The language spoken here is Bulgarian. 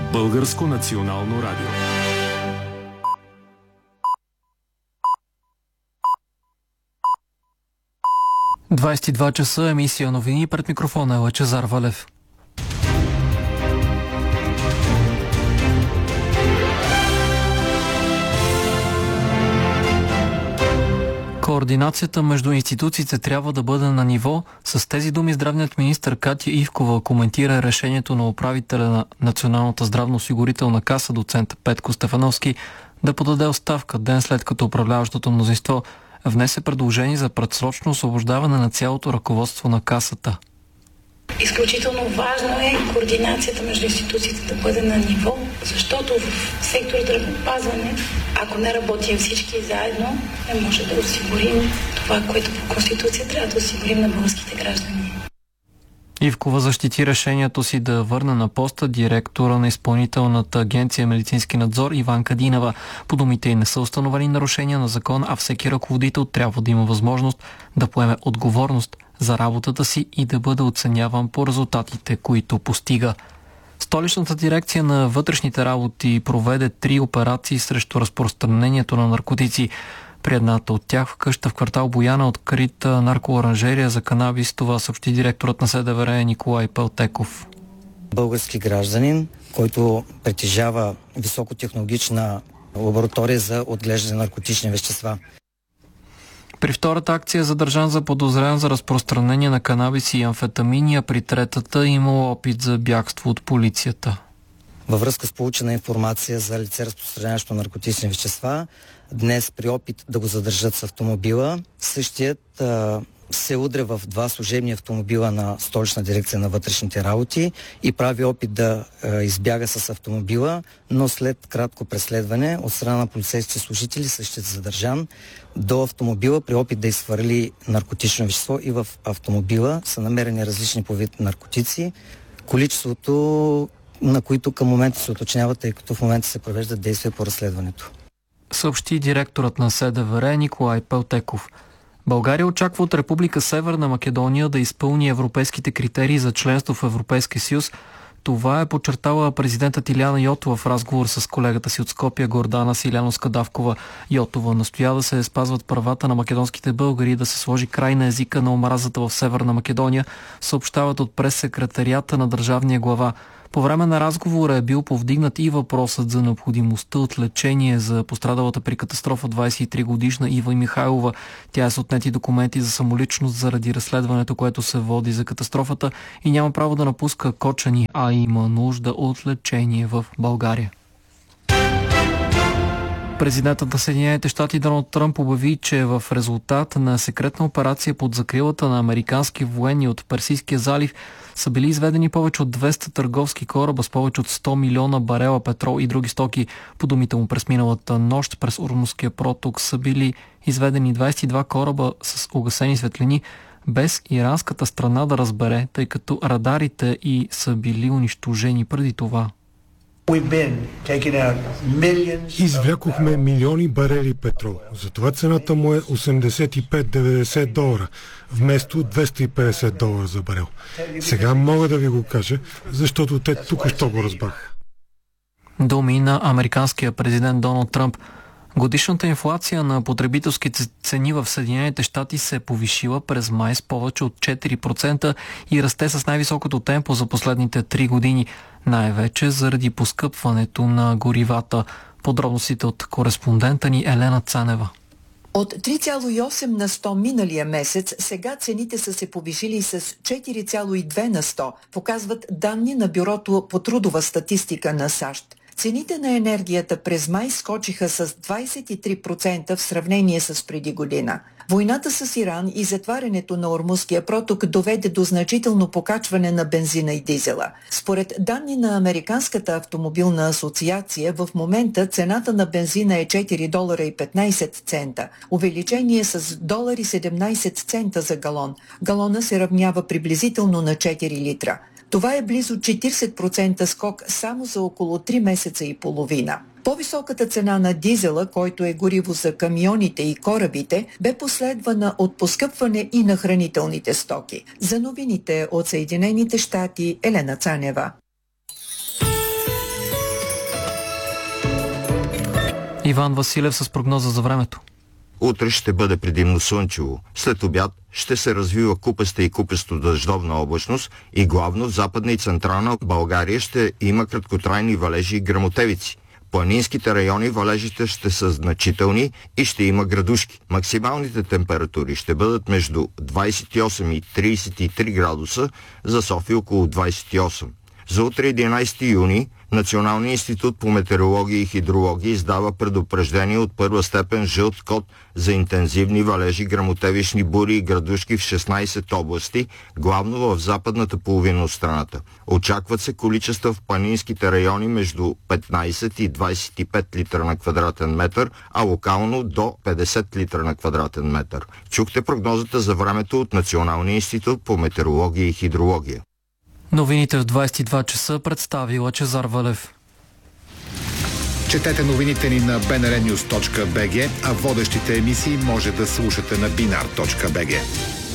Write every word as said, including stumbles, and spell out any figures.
Българско национално радио. двадесет и два часа, емисия новини, пред микрофона е Лъчезар Валев. Координацията между институциите трябва да бъде на ниво. С тези думи здравният министър Катя Ивкова коментира решението на управителя на Националната здравноосигурителна каса, доцент Петко Стефановски, да подаде оставка ден след като управляващото мнозинство внесе предложение за предсрочно освобождаване на цялото ръководство на касата. Изключително важно е координацията между институциите да бъде на ниво, защото в сектор здравеопазване, ако не работим всички заедно, не може да осигурим това, което по Конституция трябва да осигурим на българските граждани. Ивкова защити решението си да върне на поста директора на Изпълнителната агенция Медицински надзор Иван Кадинева. По думите й не са установени нарушения на закон, а всеки ръководител трябва да има възможност да поеме отговорност за работата си и да бъде оценяван по резултатите, които постига. Столичната дирекция на вътрешните работи проведе три операции срещу разпространението на наркотици. При едната от тях в къща в квартал Бояна открита наркооранжерия за канабис. Това съобщи директорът на СДВР Николай Пелтеков. Български гражданин, който притежава високотехнологична лаборатория за отглеждане на наркотични вещества. При втората акция е задържан за подозрян за разпространение на канабис и амфетамини, а при третата имало опит за бягство от полицията. Във връзка с получена информация за лице, разпространяващо наркотични вещества, днес при опит да го задържат с автомобила, същият а, се удря в два служебни автомобила на Столична дирекция на вътрешните работи и прави опит да а, избяга с автомобила, но след кратко преследване от страна на полицейските служители същият задържан до автомобила при опит да изхвърли наркотично вещество и в автомобила са намерени различни по вид наркотици. Количеството, на които към момента се уточнява, тъй като в момента се провеждат действия по разследването. Съобщи директорът на СДВР Николай Пелтеков. България очаква от Република Северна Македония да изпълни европейските критерии за членство в Европейския съюз. Това е подчертала президентът Илияна Йотова в разговор с колегата си от Скопие Гордана Силяно-Скадавкова. Йотова настоя да се спазват правата на македонските българи и да се сложи край на езика на омразата в Северна Македония, съобщават от прес-секретарията на държавния глава. По време на разговора е бил повдигнат и въпросът за необходимостта от лечение за пострадалата при катастрофа двадесет и три годишна Ива Михайлова. Тя е с отнети документи за самоличност заради разследването, което се води за катастрофата и няма право да напуска Кочани, а има нужда от лечение в България. Президентът на Съединените щати Доналд Тръмп обяви, че в резултат на секретна операция под закрилата на американски военни от Персийския залив са били изведени повече от двеста търговски кораба с повече от сто милиона барела петрол и други стоки. По думите му, през миналата нощ през Ормузския проток са били изведени двадесет и два кораба с угасени светлини, без иранската страна да разбере, тъй като радарите и са били унищожени преди това. Извлякохме милиони барели петрол. Затова цената му е осемдесет и пет до деветдесет долара, вместо двеста и петдесет долара за барел. Сега мога да ви го кажа, защото те току-що го разбраха. Думи на американския президент Доналд Тръмп. Годишната инфлация на потребителските цени в Съединените щати се е повишила през май с повече от четири процента и расте с най-високото темпо за последните три години, най-вече заради поскъпването на горивата. Подробностите от кореспондента ни Елена Цанева. От три цяло и осем на сто миналия месец, сега цените са се повишили с четири цяло и две на сто, показват данни на Бюрото по трудова статистика на САЩ. Цените на енергията през май скочиха с двадесет и три процента в сравнение с преди година. Войната с Иран и затварянето на Ормузския проток доведе до значително покачване на бензина и дизела. Според данни на Американската автомобилна асоциация, в момента цената на бензина е четири долара и петнадесет цента, увеличение с долар и седемнадесет цента за галон. Галона се равнява приблизително на четири литра. Това е близо четиридесет процента скок само за около три месеца и половина. По-високата цена на дизела, който е гориво за камионите и корабите, бе последвана от поскъпване и на хранителните стоки. За новините от Съединените щати, Елена Цанева. Иван Василев с прогноза за времето. Утре ще бъде предимно слънчево. След обяд ще се развива купеста и купесто дъждовна облачност и главно в Западна и Централна България ще има краткотрайни валежи и гръмотевици. В планинските райони валежите ще са значителни и ще има градушки. Максималните температури ще бъдат между двадесет и осем и тридесет и три градуса, за София около двадесет и осем. За утре единадесети юни Националният институт по метеорология и хидрология издава предупреждение от първа степен жълт код за интензивни валежи, гръмотевични бури и градушки в шестнадесет области, главно в западната половина от страната. Очакват се количества в планинските райони между петнадесет и двадесет и пет литра на квадратен метър, а локално до петдесет литра на квадратен метър. Чухте прогнозата за времето от Националния институт по метеорология и хидрология. Новините в двадесет и два часа представи Лъчезар Валев. Четете новините ни на би ен ар нюз точка би джи, а водещите емисии може да слушате на бинар точка би джи.